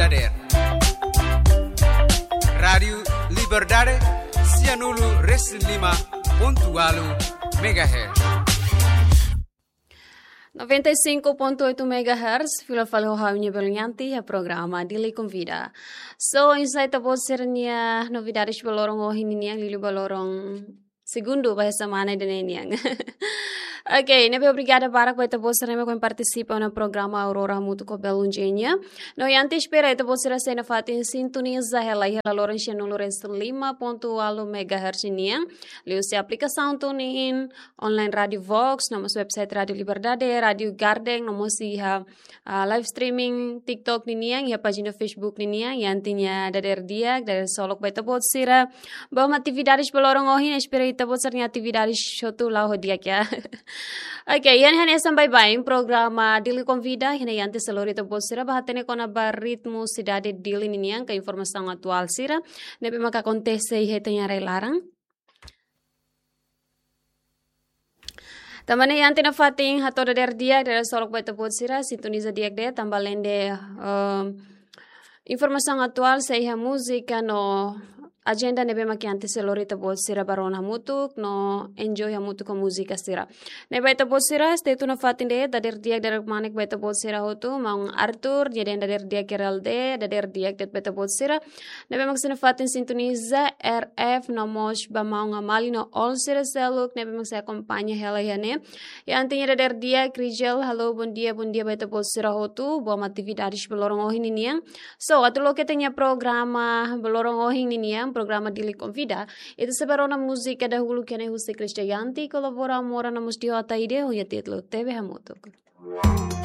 Dader. Radio Liberdade 105.8 MHz. 95.8 MHz, Filafalo Hawinha Brilhante, a programa Dili Convida. So, inside the sernya novidades balorong o hininiang lili balorong segundo bahasa mana deneniang. Ok, nebe obrigada para que você também participa no programa Aurora Mutu com Belungenha. No antes espera que você seja fato em sintoniza ela e ela Lourenço no Lourenço 5.8 MHz niang. Liu se aplicação TuneIn, online Radio Vox, nosso website Radio Liberdade, Radio Garden, nosso live streaming TikTok niang, e a página Facebook niang, e antinya dader dia, dader solok baita bot sira. Bahwa atividades belorong ohin espera que você tenha atividades shotu lá o dia que Ok, yan hanya sampai baik programa Dili Convida hina yanti selorita bosira bahatene kona bar ritmo sidade Dili niniang ke informasi atual sira nebe maka kontese hetanya larang. Tamane yanti na fating hato dader dia dari solok baita bosira sintoniza diak de tambalende informasi atual seiha musika no agenda nebe makiante selorita bolsira barona mutuk no enjoy hamutuk ko musika sira nebe ita bolsira stetu na fatinde dader diak dader manek beta bolsira hotu mang Arthur jadi dader diak Geralde dader diak det beta bolsira nebe maksina fatin sintoniza RF no mos ba mau ngamali no all sira seluk nebe maksa akompanya hela yane ya antinya dader diak Rijel halo bon dia beta bolsira hotu bo atividades belorong ohin niang so atulo ketenya programa belorong ohin niang programa Dili Convida itu sebarona música dahulu kene Jose Cristianti colabora mora na musti hota ide ho ya titlo TV hamutuk.